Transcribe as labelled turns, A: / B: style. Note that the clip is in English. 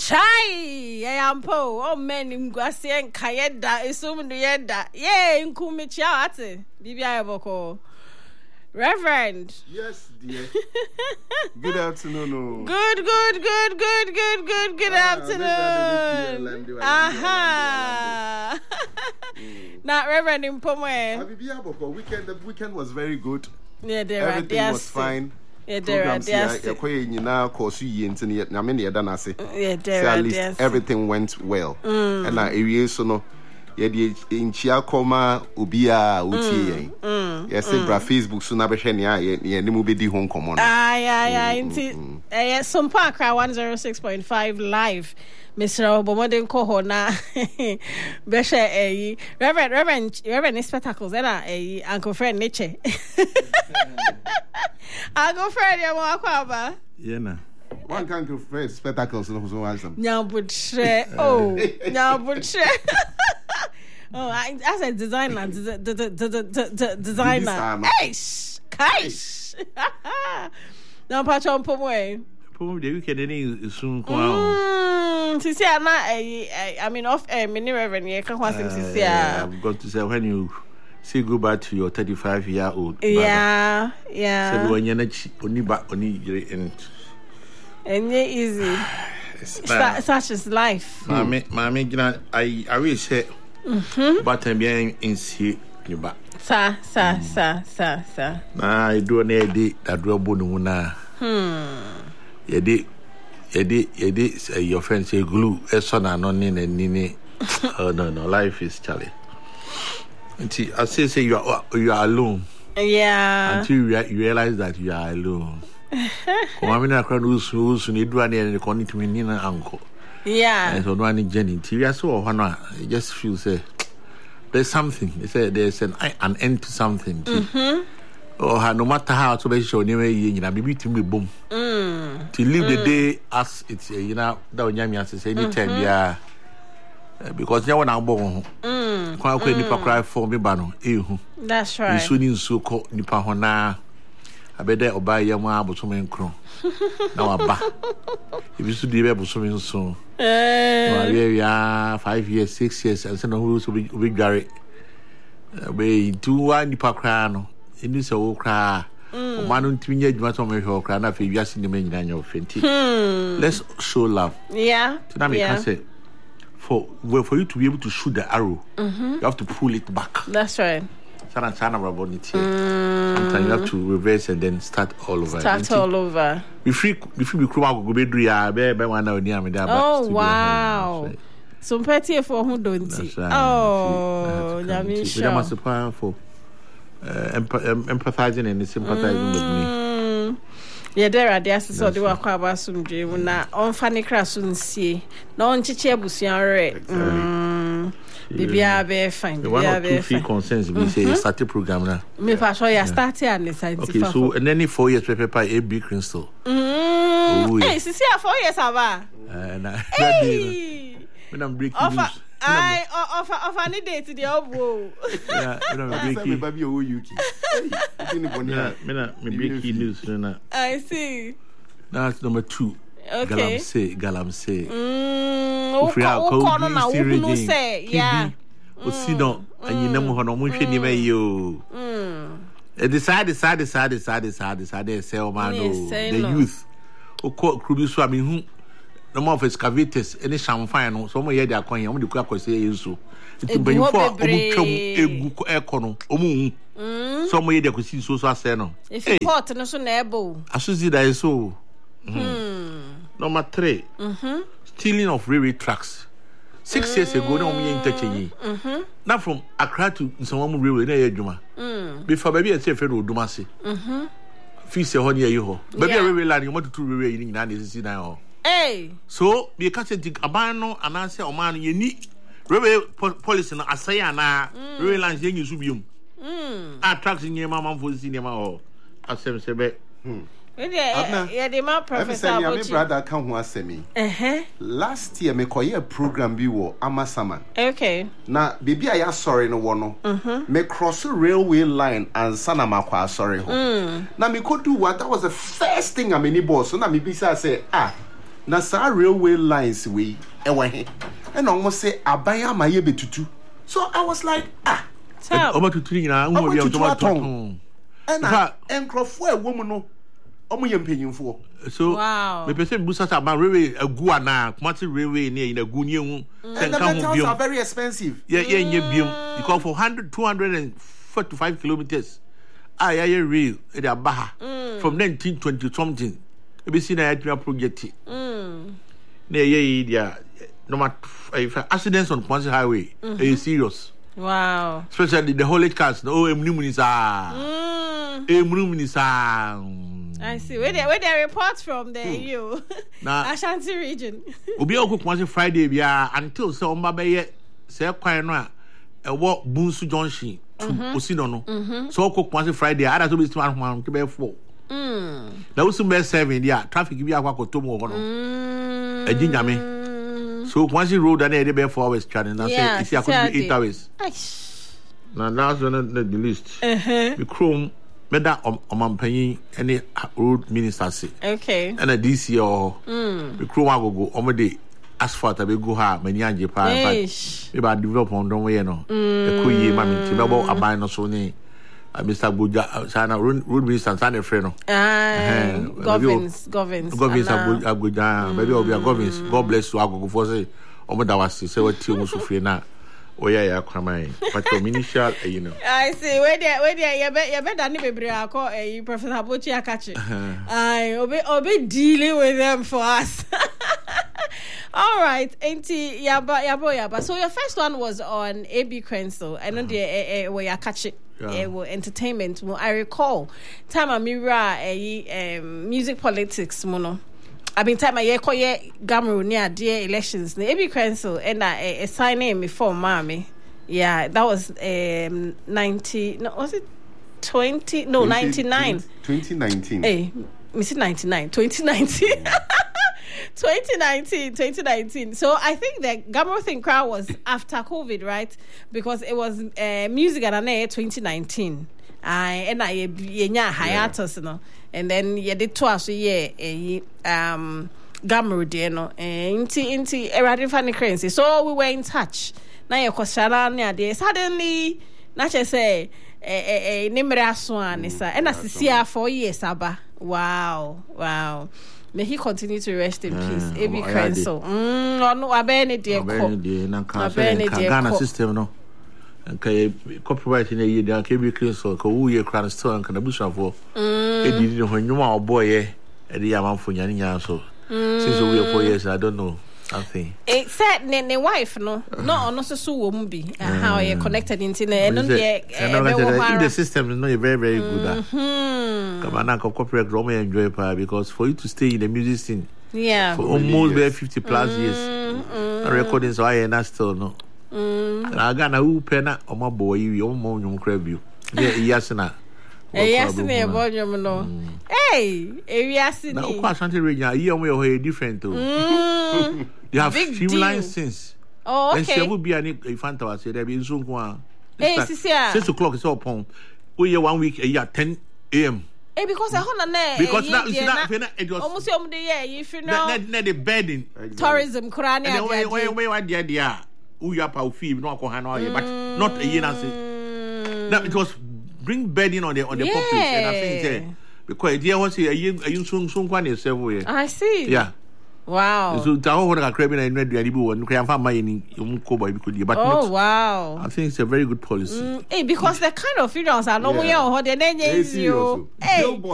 A: Chai, Yampo, oh men in Guasian Kayeda, Isum Yeda, yea, in Kumichiate, Bibia Boko. Reverend.
B: Yes, dear. Good afternoon.
A: Good afternoon. Aha. Now, Reverend in Pomwe.
B: The weekend was very good.
A: Yeah,
B: everything was fine.
A: Yeah, at least
B: everything went well. And now, in Chiakoma, Ubia, Uti. Yes, Facebook soon have a shiny home common.
A: Some park 106.5 live. Mr. Obomodin Kohona Besha Reverend Spectacles and Uncle Fred Nietzsche. Uncle Fred Yamakaba.
B: Yena. One can't go Fred Spectacles and also has them.
A: Now butcher. Oh, now butcher. Oh, I said designer. Designer. Kaish. Now patch on Pomway.
C: The weekend is soon come.
A: Sisi ana I mean off mini reverend ye kan kwasim sisi
C: I'm going to say when you say go back to your 35-year-old
A: yeah
C: so when you only
A: easy such is life
C: mama gina I will say but I'm being in see you back
A: sa
C: na I do an edit that robo no na your friend say glue son and nini. Oh no, life is Charlie. Until I say you are alone.
A: Yeah.
C: Until you realize that you are alone. Come on, I can't do need one and according to me Nina uncle.
A: Yeah.
C: And so no any Jenny. Till I saw one, I just feel say there's something. They say there's an end to something. Oh, no matter how to be sure, anyway, you know, maybe to be boom. To live the day as it's, you know, that when you say anytime, yeah, because you want to born. Quite a nipa cry for me, Bano.
A: That's right.
C: You shouldn't so called Nipa Hona. I bet that obey your marble to me crow. Now, a ba. If you should be able to me soon. We are 5 years, 6 years, and so who will be Gary. Way 2 Nipa Crano. In this old cry, man, to me, much on my cry, and I feel just in the main line of 20. Let's show love.
A: Yeah.
C: Tsunami can say, for you to be able to shoot the arrow, you have to pull it back.
A: That's right.
C: Sometimes you have to reverse and then start all over. Before we come out, go one hour near me.
A: Oh, wow. Some petty for who don't see. Oh,
C: Yamisha. For empathizing and sympathizing with me.
A: Yeah, there are the assessor do a quaba soon, na on funny crassun see. No on chiche busian Bibia be fine.
C: The 1 or 2 free concerns we say start the program now.
A: Me for sure you started and the scientific.
C: Okay, so and then 4 years paper AB Crystal.
A: Hey, see 4 years ava.
C: Hey. When I'm breaking news.
A: I offer any day to the obo.
C: Yeah, breaking baby Yuki. Me breaking news na.
A: I see.
C: That's number 2.
A: Okay.
C: Galamsey.
A: Who say, yeah.
C: Osido, and you know how much you decide, sell man, the youth. Who call Crudu Swami, who no more of excavators, any champagne, so many years coin, only the crack say you so. It's been for a econo, some way they could see so seno.
A: If you pot and also neighbor,
C: I should see that so. Number 3, stealing of railway tracks. 6 years ago, no me interchange. Now from Accra to some railway, no before baby, I say, Federal Dumasi. Feast a honey, you baby, a railway line, you want to railway in Nancy now.
A: Hey,
C: so be a catching abano and answer or man, you need railway policy, I say, and railway lines, you subium. Attracting your mamma for cinema or I say,
A: yeah, the man professor.
B: My brother can't want to me. Last year, me call a program be wo Amasaman.
A: Okay.
B: Now, baby, I sorry no one. Me cross a railway line and Sanamakwa sorry ho. Now me could do what that was the first thing I mean boss. So now me bisa say na sa railway lines we ewa he and almost say abaya ma ye betutu. So I was like,
C: Omo tutu na nwo bi
B: automaton. And enkrofo e wo mu no omo ye mpanyimfo.
C: So me person busa sa man railway agu ana Kumasi railway ne na agu ne hu
B: and the metals are very expensive.
C: Yeah biom because for 245 kilometers rail e dey abaha from 1920 something e be see na ya project na dia no accidents on Kumasi highway is serious.
A: Wow.
C: Especially the haulage cars no
A: I see. Where they report from the EU, Ashanti region.
C: Obi oku Kumasi Friday bia until so omba say kwan no a walk Bunsu Junction to Osino no. So oku Kumasi Friday ada to be smart man to be 4. Na usu be 7 dia traffic bi akwa kotomo ho no. Ejinya me. So Kumasi road na dey be 4 hours training na say isi akwa 8 hours. Now that's one of the list. The Chrome Meda Omampanyi any road minister say.
A: Okay.
C: And a DC or the Chrome go omade asphalt abe go ha many anje pa. Maybe develop on don't way no. The kuyi mami tibabo abai no so ni Mr. Buja sana road minister sana friend no.
A: Governs
C: Abuja maybe obi governs. God bless you agogo for say omada wasi say what you so free na. Oh yeah, cramai. But your initial, you know.
A: I see. Where you better ni bebre ako Professor Abochi Akachi. Obe dealing with them for us. All right, Auntie Yaba. So your first one was on AB Crenshaw. I know the where Akachi. Entertainment. I recall time Amira music politics mono. I've been time I call ye Gamro near dear elections. The AB Crenshaw and a sign name before mommy. Yeah, that was 90. No, was it 20? No, 99.
B: 2019.
A: Hey, Miss 99. 2019. 2019. So I think the Gamro thing crowd was after COVID, right? Because it was music and 2019. And I hiatus no. And then did twice a year Gamro dear no inti eradi funny currency. So we were in touch. Now your question there suddenly not just say nimra swan is and as see 4 years aba. Wow. May he continue to rest in peace. AB Crenshaw. No abene dear
C: Ghana system no. Okay, copyright in a year, there can be Crenshaw, who ye crown store and can abuse for. It didn't when you are a boy, at the amount for Yanina. So, since we are 4 years, I don't know. I think
A: it said, the wife, no, so won't be how you're connected into the
C: system is not very, very good. Come on, copyright Rome enjoy because for you to stay in the music scene, for almost 50 plus years, recordings are and still no. I got a penna on my boy, you almost crab you. Yes, na.
A: Yes, no. Hey, yes,
C: now, Ashanti region, you are different too. They have streamlined since.
A: Oh, okay.
C: And she will be an infant. I said, there be soon.
A: Hey,
C: 6 o'clock is upon. We are 1 week a year, 10 a.m.
A: Hey, because I hold on there.
C: Because now it was
A: almost the year, if you know,
C: the bedding
A: tourism, Kurani,
C: where we are power fee, no alcohol, but not a year. Now it was bring bedding on the populace, and I think because there was a year soon one is several years. I
A: see.
C: Yeah.
A: Wow.
C: So Tahoe and Craven and Red Diabu and Cream Family in Yumukoba because but
A: wow.
C: I think it's a very good policy.
A: Because the kind of funerals are no way or the name you. Hey.